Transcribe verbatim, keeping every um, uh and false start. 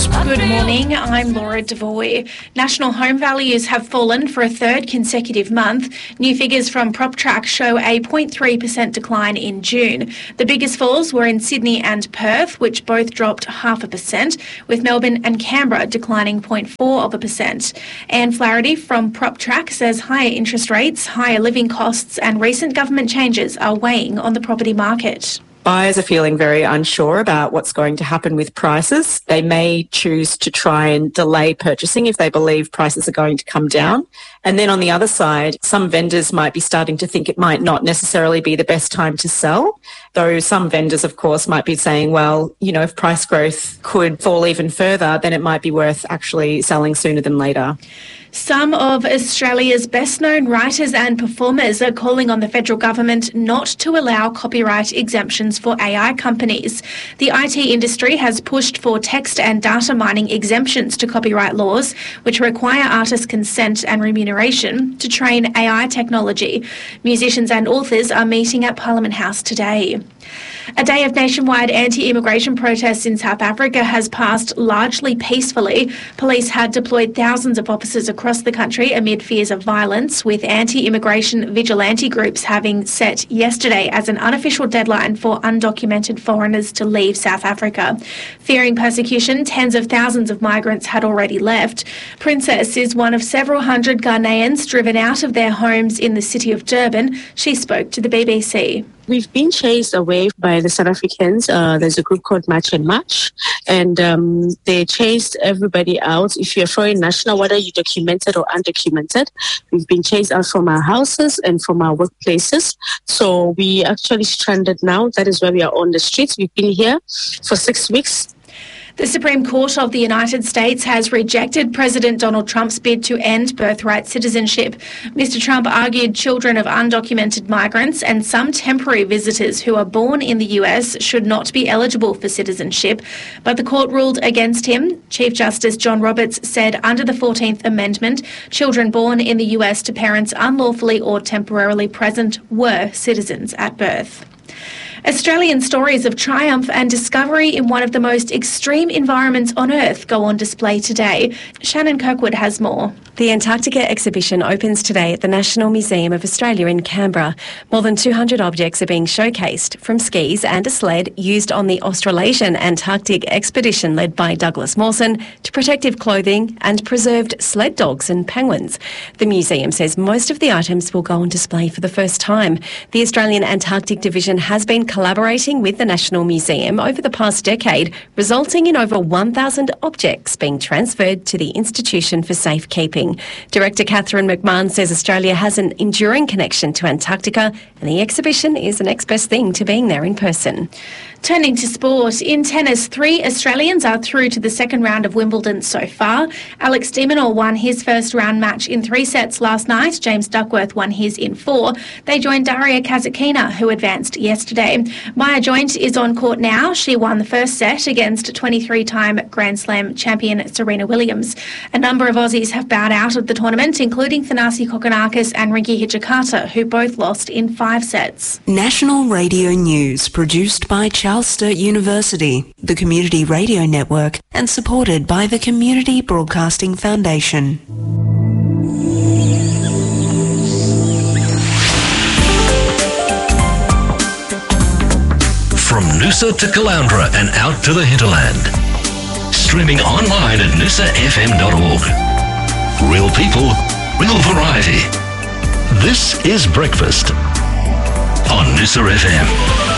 Good morning, I'm Laura Devoy. National home values have fallen for a third consecutive month. New figures from PropTrack show a zero point three percent decline in June. The biggest falls were in Sydney and Perth, which both dropped half a percent, with Melbourne and Canberra declining zero point four of a percent. Anne Flaherty from PropTrack says higher interest rates, higher living costs and recent government changes are weighing on the property market. Buyers are feeling very unsure about what's going to happen with prices. They may choose to try and delay purchasing if they believe prices are going to come down. And then on the other side, some vendors might be starting to think it might not necessarily be the best time to sell. Though some vendors, of course, might be saying, well, you know, if price growth could fall even further, then it might be worth actually selling sooner than later. Some of Australia's best-known writers and performers are calling on the federal government not to allow copyright exemptions for A I companies. The I T industry has pushed for text and data mining exemptions to copyright laws, which require artist consent and remuneration to train A I technology. Musicians and authors are meeting at Parliament House today. A day of nationwide anti-immigration protests in South Africa has passed largely peacefully. Police had deployed thousands of officers across the country amid fears of violence, with anti-immigration vigilante groups having set yesterday as an unofficial deadline for undocumented foreigners to leave South Africa. Fearing persecution, tens of thousands of migrants had already left. Princess is one of several hundred Ghanaians driven out of their homes in the city of Durban. She spoke to the B B C. We've been chased away by the South Africans. Uh, there's a group called March and March, and um, they chased everybody out. If you're a foreign national, whether you're documented or undocumented, we've been chased out from our houses and from our workplaces. So we actually stranded now. That is why we are on the streets. We've been here for six weeks. The Supreme Court of the United States has rejected President Donald Trump's bid to end birthright citizenship. Mister Trump argued children of undocumented migrants and some temporary visitors who are born in the U S should not be eligible for citizenship, but the court ruled against him. Chief Justice John Roberts said under the fourteenth Amendment, children born in the U S to parents unlawfully or temporarily present were citizens at birth. Australian stories of triumph and discovery in one of the most extreme environments on Earth go on display today. Shannon Kirkwood has more. The Antarctica exhibition opens today at the National Museum of Australia in Canberra. More than two hundred objects are being showcased, from skis and a sled used on the Australasian Antarctic expedition led by Douglas Mawson to protective clothing and preserved sled dogs and penguins. The museum says most of the items will go on display for the first time. The Australian Antarctic Division has been collaborating with the National Museum over the past decade, resulting in over one thousand objects being transferred to the institution for safekeeping. Director Catherine McMahon says Australia has an enduring connection to Antarctica, and the exhibition is the next best thing to being there in person. Turning to sport, in tennis, three Australians are through to the second round of Wimbledon so far. Alex de Minaur won his first round match in three sets last night. James Duckworth won his in four. They joined Daria Kasatkina, who advanced yesterday. Maya Joint is on court now. She won the first set against twenty-three-time Grand Slam champion Serena Williams. A number of Aussies have bowed out of the tournament, including Thanasi Kokkinakis and Rinky Hijikata, who both lost in five sets. National Radio News, produced by Charles Sturt University, the Community Radio Network, and supported by the Community Broadcasting Foundation. From Noosa to Caloundra and out to the hinterland. Streaming online at noosa f m dot org. Real people, real variety. This is Breakfast on Noosa F M.